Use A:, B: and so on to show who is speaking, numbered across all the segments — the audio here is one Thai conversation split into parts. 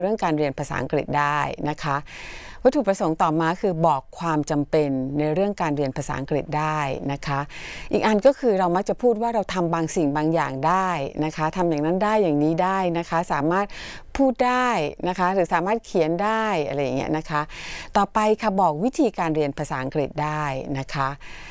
A: เรื่องการเรียนภาษาอังกฤษได้นะคะวัตถุประสงค์ต่อมาคือบอกความจำเป็นในเรื่องการเรียนภาษาอังกฤษได้นะคะอีกอันก็คือเรามักจะพูดว่าเราทำบางสิ่งบางอย่างได้นะคะทำอย่างนั้นได้อย่างนี้ได้นะคะสามารถพูดได้นะคะหรือสามารถเขียนได้อะไรอย่างเงี้ยนะคะต่อไปค่ะบอกวิธีการเรียนภาษาอังกฤษได้นะคะ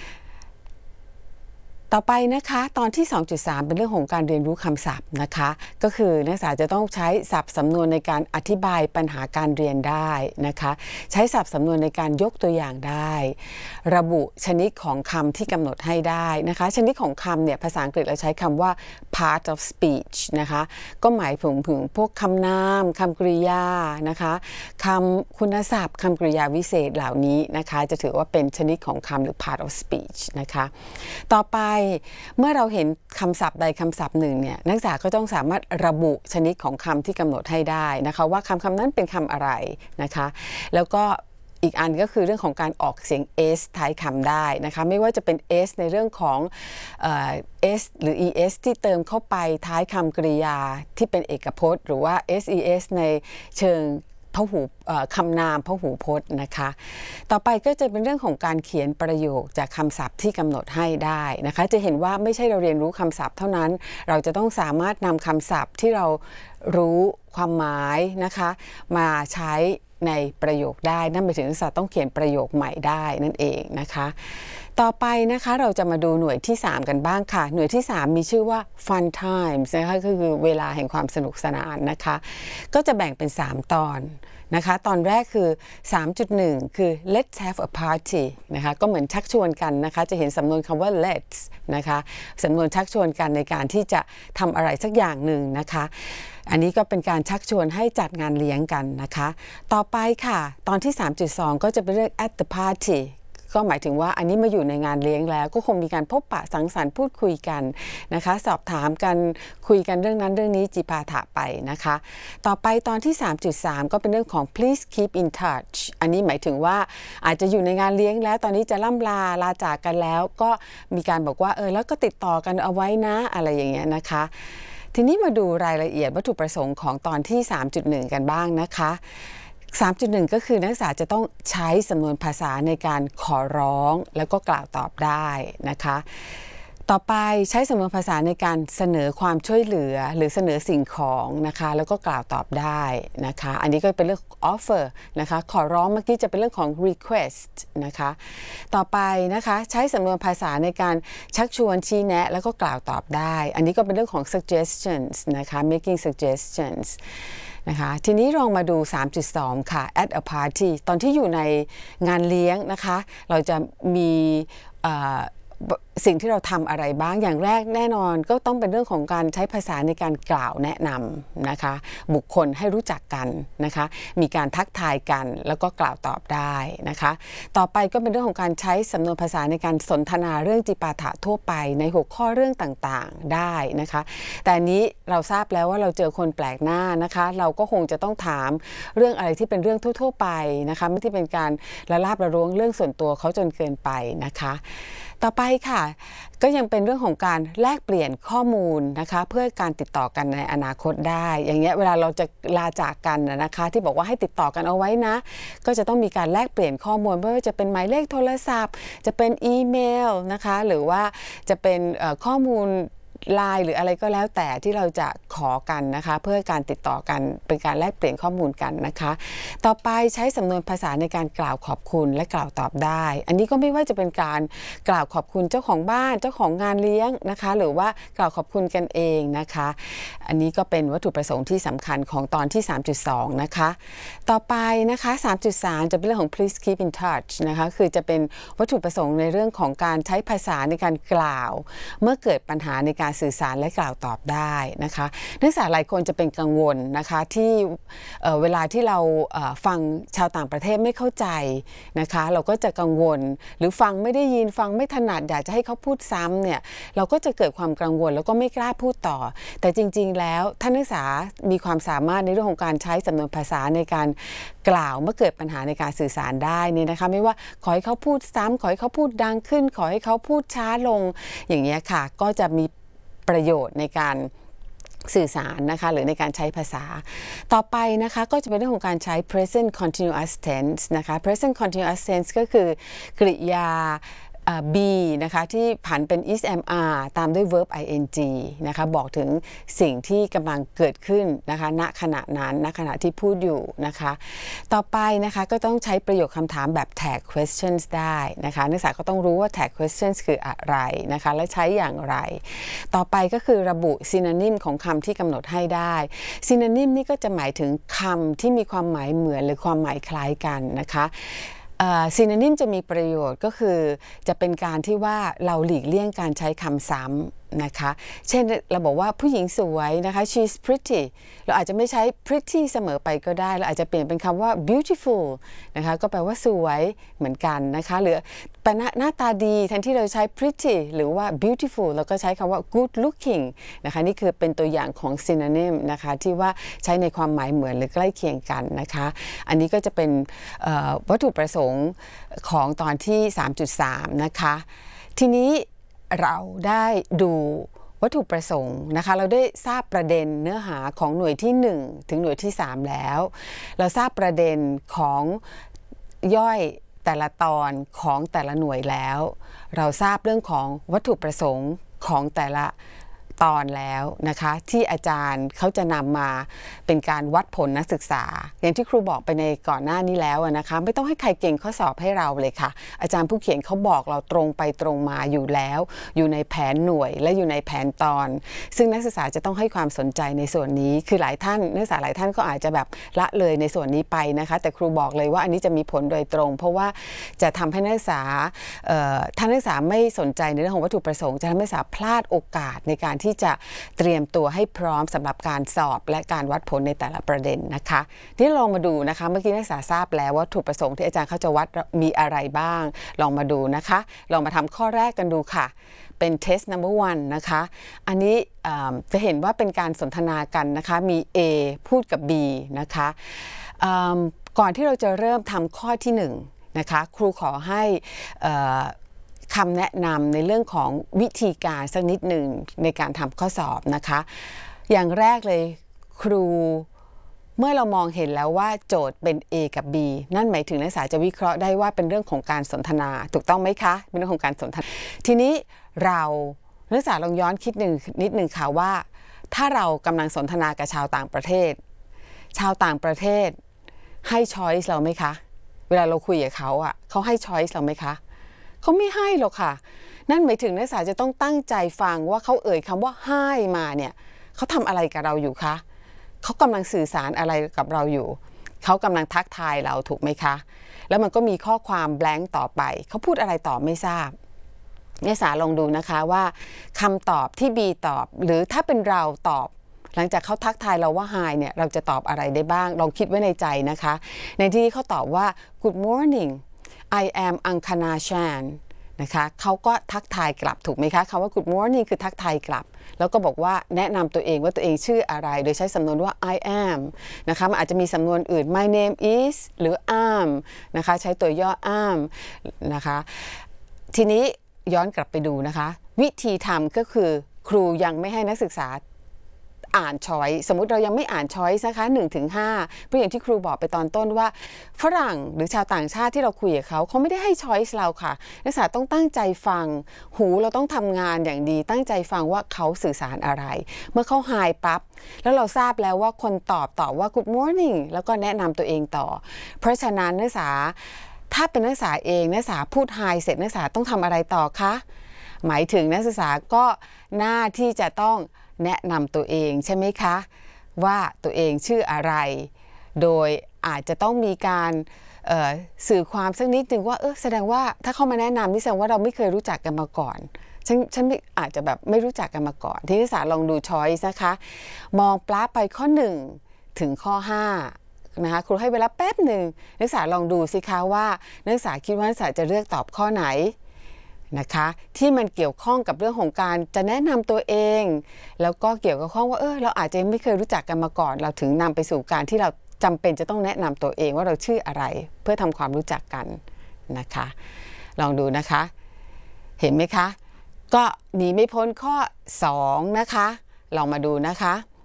A: ต่อไปนะคะตอนที่ 2.3 เป็นเรื่องของการเรียนรู้คำศัพท์นะคะก็คือนักศึกษาจะต้องใช้ศัพท์สำนวนในการอธิบายปัญหาการเรียนได้นะคะใช้ศัพท์สำนวนในการยกตัวอย่างได้ระบุชนิดของคำที่กำหนดให้ได้นะคะชนิดของคำเนี่ยภาษาอังกฤษเราใช้คำว่า part of speech นะคะก็หมายถึงพวกคำนามคำกริยานะคะคำคุณศัพท์คำกริยาวิเศษเหล่านี้นะคะจะถือว่าเป็นชนิดของคำหรือ part of speech นะคะต่อไปเมื่อเราเห็นคำศัพท์ใดคำศัพท์หนึ่งเนี่ยนักศึกษาก็ต้องสามารถระบุชนิดของคำที่กำหนดให้ได้นะคะว่าคำนั้นเป็นคำอะไรนะคะแล้วก็อีกอันก็คือเรื่องของการออกเสียง s ท้ายคำได้นะคะไม่ว่าจะเป็น s ในเรื่องของs หรือ es ที่เติมเข้าไปท้ายคำกริยาที่เป็นเอกพจน์หรือว่า ses ในเชิงพหูคำนามพหูพจน์นะคะต่อไปก็จะเป็นเรื่องของการเขียนประโยคจากคำศัพท์ที่กำหนดให้ได้นะคะจะเห็นว่าไม่ใช่เราเรียนรู้คำศัพท์เท่านั้นเราจะต้องสามารถนำคำศัพท์ที่เรารู้ความหมายนะคะมาใช้ในประโยคได้นั่นหมายถึงนักศึกษาต้องเขียนประโยคใหม่ได้นั่นเองนะคะต่อไปนะคะเราจะมาดูหน่วยที่3กันบ้างค่ะหน่วยที่3มีชื่อว่า Fun Times นะคะก็คือเวลาแห่งความสนุกสนานนะคะก็จะแบ่งเป็น3ตอนนะคะตอนแรกคือ 3.1 คือ Let's have a party นะคะก็เหมือนชักชวนกันนะคะจะเห็นสำนวนคำว่า Let's นะคะสำนวนชักชวนกันในการที่จะทำอะไรสักอย่างหนึ่งนะคะอันนี้ก็เป็นการชักชวนให้จัดงานเลี้ยงกันนะคะต่อไปค่ะตอนที่ 3.2 ก็จะเป็นเรื่อง at the partyก็หมายถึงว่าอันนี้มาอยู่ในงานเลี้ยงแล้วก็คงมีการพบปะสังสรรค์พูดคุยกันนะคะสอบถามกันคุยกันเรื่องนั้นเรื่องนี้จิปาถะไปนะคะต่อไปตอนที่ 3.3 ก็เป็นเรื่องของ please keep in touch อันนี้หมายถึงว่าอาจจะอยู่ในงานเลี้ยงแล้วตอนนี้จะล่ำลาจากกันแล้วก็มีการบอกว่าแล้วก็ติดต่อกันเอาไว้นะอะไรอย่างเงี้ยนะคะทีนี้มาดูรายละเอียดวัตถุประสงค์ของตอนที่ 3.1 กันบ้างนะคะ3.1 ก็คือนักศึกษาจะต้องใช้สำนวนภาษาในการขอร้องแล้วก็กล่าวตอบได้นะคะต่อไปใช้สำนวนภาษาในการเสนอความช่วยเหลือหรือเสนอสิ่งของนะคะแล้วก็กล่าวตอบได้นะคะอันนี้ก็เป็นเรื่อง offer นะคะขอร้องเมื่อกี้จะเป็นเรื่องของ request นะคะต่อไปนะคะใช้สำนวนภาษาในการชักชวนชี้แนะแล้วก็กล่าวตอบได้อันนี้ก็เป็นเรื่องของ suggestions นะคะ making suggestionsนะคะทีนี้ลองมาดู 3.2 ค่ะ at a party ตอนที่อยู่ในงานเลี้ยงนะคะเราจะมีสิ่งที่เราทำอะไรบ้างอย่างแรกแน่นอนก็ต้องเป็นเรื่องของการใช้ภาษาในการกล่าวแนะนำนะคะบุคคลให้รู้จักกันนะคะมีการทักทายกันแล้วก็กล่าวตอบได้นะคะต่อไปก็เป็นเรื่องของการใช้สำนวนภาษาในการสนทนาเรื่องจิปาถะทั่วไปในหัวข้อเรื่องต่างๆได้นะคะแต่อันนี้เราทราบแล้วว่าเราเจอคนแปลกหน้านะคะเราก็คงจะต้องถามเรื่องอะไรที่เป็นเรื่องทั่วๆไปนะคะไม่ที่เป็นการละลาบละล้วงเรื่องส่วนตัวเขาจนเกินไปนะคะต่อไปค่ะก็ยังเป็นเรื่องของการแลกเปลี่ยนข้อมูลนะคะเพื่อการติดต่อกันในอนาคตได้อย่างเงี้ยเวลาเราจะลาจากกันนะคะที่บอกว่าให้ติดต่อกันเอาไว้นะก็จะต้องมีการแลกเปลี่ยนข้อมูลไม่ว่าจะเป็นหมายเลขโทรศัพท์จะเป็นอีเมลนะคะหรือว่าจะเป็นข้อมูลไลน์หรืออะไรก็แล้วแต่ที่เราจะขอกันนะคะเพื่อการติดต่อกันเป็นการแลกเปลี่ยนข้อมูลกันนะคะต่อไปใช้สำนวนภาษาในการกล่าวขอบคุณและกล่าวตอบได้อันนี้ก็ไม่ว่าจะเป็นการกล่าวขอบคุณเจ้าของบ้านเจ้าของงานเลี้ยงนะคะหรือว่ากล่าวขอบคุณกันเองนะคะอันนี้ก็เป็นวัตถุประสงค์ที่สำคัญของตอนที่ 3.2 นะคะต่อไปนะคะ 3.3 จะเป็นเรื่องของ please keep in touch นะคะคือจะเป็นวัตถุประสงค์ในเรื่องของการใช้ภาษาในการกล่าวเมื่อเกิดปัญหาในการสื่อสารและกล่าวตอบได้นะคะนักศึกษาหลายคนจะเป็นกังวลนะคะที่เวลาที่เราฟังชาวต่างประเทศไม่เข้าใจนะคะเราก็จะกังวลหรือฟังไม่ได้ยินฟังไม่ถนัดอยากจะให้เขาพูดซ้ำเนี่ยเราก็จะเกิดความกังวลแล้วก็ไม่กล้าพูดต่อแต่จริงๆแล้วท่านนักศึกษามีความสามารถในเรื่องของการใช้สำนวนภาษาในการกล่าวเมื่อเกิดปัญหาในการสื่อสารได้นี่นะคะไม่ว่าขอให้เขาพูดซ้ำขอให้เขาพูดดังขึ้นขอให้เขาพูดช้าลงอย่างเงี้ยค่ะก็จะมีประโยชน์ในการสื่อสารนะคะหรือในการใช้ภาษาต่อไปนะคะก็จะเป็นเรื่องของการใช้ present continuous tense นะคะ present continuous tense ก็คือกริยาbe นะคะที่ผันเป็น is am are ตามด้วย verb ing นะคะบอกถึงสิ่งที่กำลังเกิดขึ้นนะคะณขณะนั้นณขณะที่พูดอยู่นะคะต่อไปนะคะก็ต้องใช้ประโยคคำถามแบบ tag questions ได้นะคะนักศึกษาก็ต้องรู้ว่า tag questions คืออะไรนะคะและใช้อย่างไรต่อไปก็คือระบุ synonym ของคำที่กำหนดให้ได้ synonym นี่ก็จะหมายถึงคำที่มีความหมายเหมือนหรือความหมายคล้ายกันนะคะซีโนนิมจะมีประโยชน์ก็คือจะเป็นการที่ว่าเราหลีกเลี่ยงการใช้คำซ้ำนะคะเช่นเราบอกว่าผู้หญิงสวยนะคะ she's pretty เราอาจจะไม่ใช้ pretty เสมอไปก็ได้เราอาจจะเปลี่ยนเป็นคำว่า beautiful นะคะก็แปลว่าสวยเหมือนกันนะคะหรือหน้าตาดีแทนที่เราใช้ pretty หรือว่า beautiful เราก็ใช้คำว่า good looking นะคะนี่คือเป็นตัวอย่างของ synonym นะคะที่ว่าใช้ในความหมายเหมือนหรือใกล้เคียงกันนะคะอันนี้ก็จะเป็นวัตถุประสงค์ของตอนที่ 3.3 นะคะทีนี้เราได้ดูวัตถุประสงค์นะคะเราได้ทราบประเด็นเนื้อหาของหน่วยที่1ถึงหน่วยที่3แล้วเราทราบประเด็นของย่อยแต่ละตอนของแต่ละหน่วยแล้วเราทราบเรื่องของวัตถุประสงค์ของแต่ละตอนแล้วนะคะที่อาจารย์เขาจะนำมาเป็นการวัดผลนักศึกษาอย่างที่ครูบอกไปในก่อนหน้านี้แล้วนะคะไม่ต้องให้ใครเก่งข้อสอบให้เราเลยค่ะอาจารย์ผู้เขียนเขาบอกเราตรงไปตรงมาอยู่แล้วอยู่ในแผนหน่วยและอยู่ในแผนตอนซึ่งนักศึกษาจะต้องให้ความสนใจในส่วนนี้คือหลายท่านนักศึกษาหลายท่านก็อาจจะแบบละเลยในส่วนนี้ไปนะคะแต่ครูบอกเลยว่าอันนี้จะมีผลโดยตรงเพราะว่าจะทำให้นักศึกษาถ้านักศึกษาไม่สนใจในเรื่องของวัตถุประสงค์จะทำให้นักศึกษาพลาดโอกาสในการที่จะเตรียมตัวให้พร้อมสำหรับการสอบและการวัดผลในแต่ละประเด็นนะคะที่ลองมาดูนะคะเมื่อกี้นักศึกษาทราบแล้วว่าวัตถุประสงค์ที่อาจารย์เขาจะวัดมีอะไรบ้างลองมาดูนะคะลองมาทำข้อแรกกันดูค่ะเป็น test number 1นะคะอันนี้จะเห็นว่าเป็นการสนทนากันนะคะมี A พูดกับ B นะคะก่อนที่เราจะเริ่มทำข้อที่1นะคะครูขอให้คำแนะนำในเรื่องของวิธีการสักนิดหนึ่งในการทำข้อสอบนะคะอย่างแรกเลยครูเมื่อเรามองเห็นแล้วว่าโจทย์เป็น A กับ B นั่นหมายถึงนักศึกษาจะวิเคราะห์ได้ว่าเป็นเรื่องของการสนทนาถูกต้องไหมคะเป็นเรื่องของการสนทนาทีนี้เรานักศึกษาลองย้อนคิดนิดหนึ่งค่ะว่าถ้าเรากำลังสนทนากับชาวต่างประเทศชาวต่างประเทศให้ choice เราไหมคะเวลาเราคุยกับเขาอ่ะเขาให้ choice เราไหมคะเขาไม่ให้หรอกค่ะนั่นหมายถึงนักศึกษาจะต้องตั้งใจฟังว่าเขาเอ่ยคำว่าให้มาเนี่ยเขาทำอะไรกับเราอยู่คะเขากำลังสื่อสารอะไรกับเราอยู่เขากำลังทักทายเราถูกไหมคะแล้วมันก็มีข้อความแบงค์ต่อไปเขาพูดอะไรต่อไม่ทราบนักศึกษาลองดูนะคะว่าคำตอบที่ B ตอบหรือถ้าเป็นเราตอบหลังจากเขาทักทายเราว่า hi เนี่ยเราจะตอบอะไรได้บ้างลองคิดไว้ในใจนะคะในที่นี้เขาตอบว่า good morning I am Ankana Chan นะคะเขาก็ทักทายกลับถูกไหมคะคำว่า good morning คือทักทายกลับแล้วก็บอกว่าแนะนำตัวเองว่าตัวเองชื่ออะไรโดยใช้สำนวนว่า I am นะคะมันอาจจะมีสำนวนอื่น my name is หรือ am นะคะใช้ตัวย่อ am นะคะทีนี้ย้อนกลับไปดูนะคะวิธีทำก็คือครูยังไม่ให้นักศึกษาอ่านช้อยสมมุติเรายังไม่อ่านช้อยนะคะ1-5เพราะอย่างที่ครูบอกไปตอนต้นว่าฝรั่งหรือชาวต่างชาติที่เราคุยกับเขาไม่ได้ให้ช้อยส์เราค่ะนักศึกษาต้องตั้งใจฟังหูเราต้องทำงานอย่างดีตั้งใจฟังว่าเขาสื่อสารอะไรเมื่อเขาไฮปั๊บแล้วเราทราบแล้วว่าคนตอบว่า good morning แล้วก็แนะนำตัวเองต่อเพราะฉะนั้นนักศึกษาถ้าเป็นนักศึกษาเองนักศึกษาพูดไฮเสร็จนักศึกษาต้องทำอะไรต่อคะหมายถึงนักศึกษาก็หน้าที่จะต้องแนะนำตัวเองใช่ไหมคะว่าตัวเองชื่ออะไรโดยอาจจะต้องมีการสื่อความสักนิดนึงว่าแสดงว่าถ้าเข้ามาแนะนำนี่แสดงว่าเราไม่เคยรู้จักกันมาก่อนฉันอาจจะแบบไม่รู้จักกันมาก่อนที่นักศึกษาลองดูช้อยส์นะคะมองปลาไปข้อ1ถึงข้อ5นะคะครูให้เวลาแป๊บหนึ่งนักศึกษาลองดูสิคะว่านักศึกษาคิดว่านักศึกษาจะเลือกตอบข้อไหนนะคะที่มันเกี่ยวข้องกับเรื่องของการจะแนะนำตัวเองแล้วก็เกี่ยวกับข้องว่าเราอาจจะไม่เคยรู้จักกันมาก่อนเราถึงนำไปสู่การที่เราจำเป็นจะต้องแนะนำตัวเองว่าเราชื่ออะไรเพื่อทำความรู้จักกันนะคะลองดูนะคะเห็นไหมคะก็หนีไม่พ้นข้อ2นะคะลองมาดูนะคะ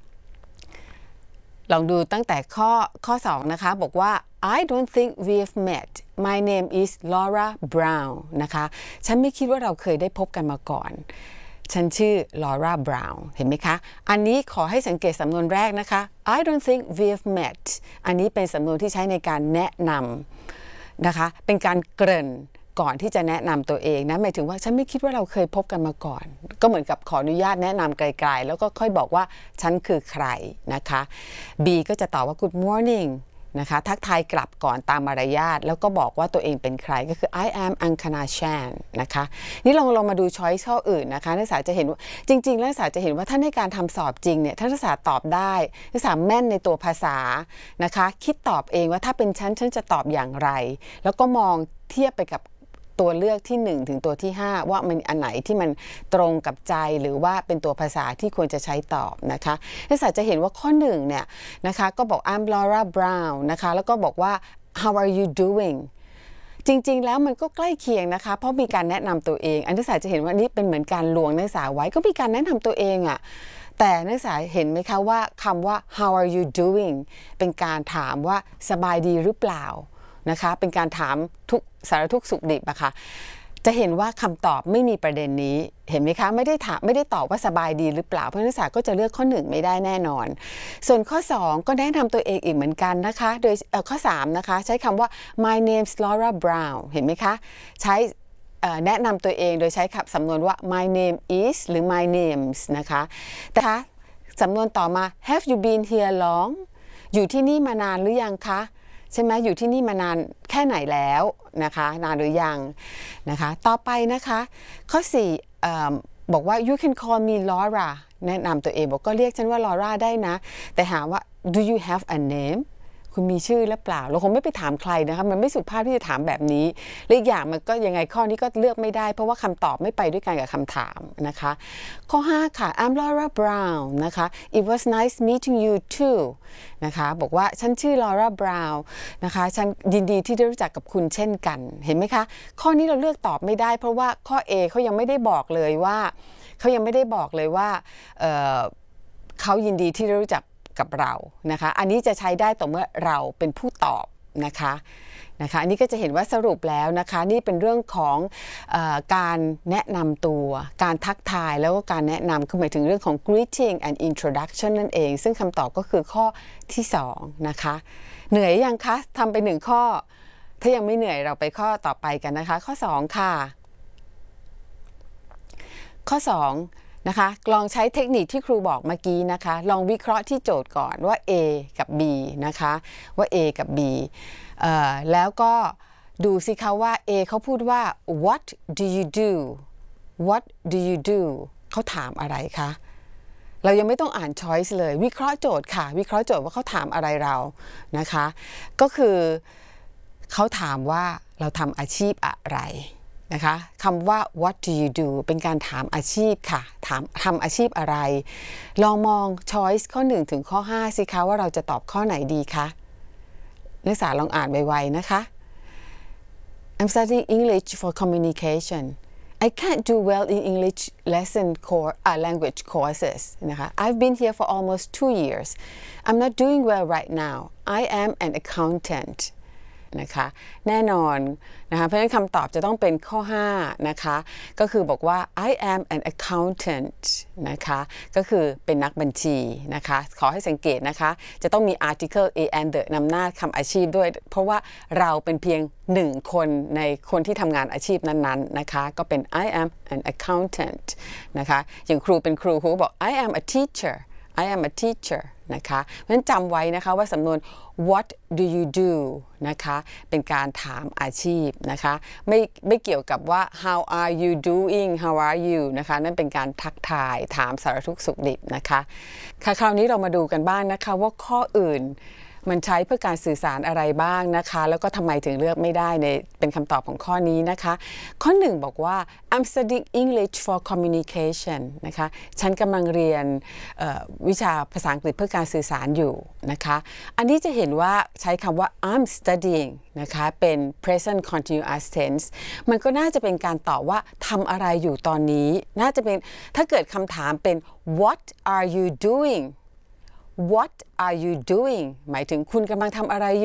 A: ลองดูตั้งแต่ข้อ2นะคะบอกว่า I don't think we've met my name is Laura Brown นะคะฉันไม่คิดว่าเราเคยได้พบกันมาก่อนฉันชื่อ Laura Brown เห็นไหมคะอันนี้ขอให้สังเกตสำนวนแรกนะคะ I don't think we've met อันนี้เป็นสำนวนที่ใช้ในการแนะนำนะคะเป็นการเกริ่นก่อนที่จะแนะนำตัวเองนะหมายถึงว่าฉันไม่คิดว่าเราเคยพบกันมาก่อนก็เหมือนกับขออนุญาตแนะนำไกลๆแล้วก็ค่อยบอกว่าฉันคือใครนะคะ B ก็จะตอบว่า Good morning นะคะทักทายกลับก่อนตามมารยาทแล้วก็บอกว่าตัวเองเป็นใครก็คือ I am Ankana Chan นะคะนี่ลองมาดู choice ข้ออื่นนะคะนักศึกษาจะเห็นว่าจริงๆแล้วนักศึกษาจะเห็นว่าถ้าในการทำสอบจริงเนี่ยถ้านักศึกษาตอบได้นักศึกษาแม่นในตัวภาษานะคะคิดตอบเองว่าถ้าเป็นฉันจะตอบอย่างไรแล้วก็มองเทียบไปกับตัวเลือกที่1ถึงตัวที่5ว่ามันอันไหนที่มันตรงกับใจหรือว่าเป็นตัวภาษาที่ควรจะใช้ตอบนะคะนักศึกษาจะเห็นว่าข้อ1เนี่ยนะคะก็บอก I'm Laura Brown นะคะแล้วก็บอกว่า How are you doing จริงๆแล้วมันก็ใกล้เคียงนะคะเพราะมีการแนะนำตัวเองนักศึกษาจะเห็นว่านี่เป็นเหมือนการลวงนักศึกษาไว้ก็มีการแนะนำตัวเองอะแต่นักศึกษาเห็นไหมคะว่าคำว่า How are you doing เป็นการถามว่าสบายดีหรือเปล่านะคะเป็นการถามทุกสารทุกสุขดิบอะค่ะจะเห็นว่าคำตอบไม่มีประเด็นนี้เห็นไหมคะไม่ได้ตอบว่าสบายดีหรือเปล่าเพราะนักศึกษาก็จะเลือกข้อ1ไม่ได้แน่นอนส่วนข้อ2ก็แนะนำตัวเองอีกเหมือนกันนะคะโดยข้อ3นะคะใช้คำว่า my name's Laura Brown เห็นไหมคะใช้แนะนำตัวเองโดยใช้คำสำนวนว่า my name is หรือ my names นะคะแต่สำนวนต่อมา have you been here long อยู่ที่นี่มานานหรือยังคะใช่ไหมอยู่ที่นี่มานานแค่ไหนแล้วนะคะนานหรือยังนะคะต่อไปนะคะข้อ4บอกว่า you can call me Laura แนะนำตัวเองบอกก็เรียกฉันว่า Laura ได้นะแต่ถามว่า do you have a name คุณมีชื่อหรือเปล่าเราคงไม่ไปถามใครนะคะมันไม่สุภาพที่จะถามแบบนี้และอีกอย่างมันก็ยังไงข้อนี้ก็เลือกไม่ได้เพราะว่าคำตอบไม่ไปด้วยกันกับคำถามนะคะข้อ5ค่ะ I'm Laura Brown นะคะ It was nice meeting you too นะคะบอกว่าฉันชื่อ Laura Brown นะคะฉันยินดีที่ได้รู้จักกับคุณเช่นกันเห็นไหมคะข้อนี้เราเลือกตอบไม่ได้เพราะว่าข้อ A เขายังไม่ได้บอกเลยว่าเขายินดีที่ได้รู้จักกับเรานะคะอันนี้จะใช้ได้ต่อเมื่อเราเป็นผู้ตอบนะคะอันนี้ก็จะเห็นว่าสรุปแล้วนะคะนี่เป็นเรื่องของการแนะนำตัวการทักทายแล้วก็การแนะนำคือหมายถึงเรื่องของ greeting and introduction นั่นเองซึ่งคำตอบก็คือข้อที่2นะคะเหนื่อยยังคะทำไป1ข้อถ้ายังไม่เหนื่อยเราไปข้อต่อไปกันนะคะข้อ2ค่ะข้อ2นะคะลองใช้เทคนิคที่ครูบอกเมื่อกี้นะคะลองวิเคราะห์ที่โจทย์ก่อนว่า A กับ B นะคะว่า A กับ B แล้วก็ดูสิคะว่า A เขาพูดว่า what do you do what do you do เขาถามอะไรคะเรายังไม่ต้องอ่าน choice เลยวิเคราะห์โจทย์ค่ะวิเคราะห์โจทย์ว่าเขาถามอะไรเรานะคะก็คือเขาถามว่าเราทำอาชีพอะไรนะคะคำว่า what do you do เป็นการถามอาชีพค่ะทำอาชีพอะไรลองมอง choice ข้อ1ถึงข้อ5สิคะว่าเราจะตอบข้อไหนดีคะนักศึกษาลองอ่านไวๆนะคะ I'm studying English for communication I can't do well in English language courses นะคะ I've been here for almost 2 years I'm not doing well right now I am an accountantนะคะแน่นอนนะคะเพราะฉะนั้นคำตอบจะต้องเป็นข้อ5นะคะก็คือบอกว่า I am an accountant นะคะก็คือเป็นนักบัญชีนะคะขอให้สังเกตนะคะจะต้องมี article a and the นำหน้าคำอาชีพด้วยเพราะว่าเราเป็นเพียง1คนในคนที่ทำงานอาชีพนั้นๆนะคะก็เป็น I am an accountant นะคะอย่างครูเป็นครูก็บอก I am a teacher I am a teacher นะคะเพราะฉะนั้นจำไว้นะคะว่าสำนวน what do you do นะคะเป็นการถามอาชีพนะคะไม่เกี่ยวกับว่า how are you doing how are you นะคะนั่นเป็นการทักทายถามสารทุกข์สุขดิบนะคะค่ะคราวนี้เรามาดูกันบ้างนะคะว่าข้ออื่นมันใช้เพื่อการสื่อสารอะไรบ้างนะคะแล้วก็ทำไมถึงเลือกไม่ได้เป็นคำตอบของข้อนี้นะคะข้อ1บอกว่า I'm studying English for communication นะคะฉันกำลังเรียนวิชาภาษาอังกฤษเพื่อการสื่อสารอยู่นะคะอันนี้จะเห็นว่าใช้คำว่า I'm studying นะคะเป็น present continuous tense มันก็น่าจะเป็นการตอบว่าทำอะไรอยู่ตอนนี้น่าจะเป็นถ้าเกิดคำถามเป็น What are you doing what are you doing หมายถึงคุณกำลังทำอะไร